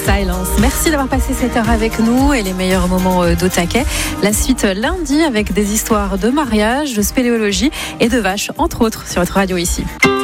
Silence. Merci d'avoir passé cette heure avec nous et les meilleurs moments d'Au Taquet. La suite lundi avec des histoires de mariage, de spéléologie et de vaches, entre autres, sur votre radio ici.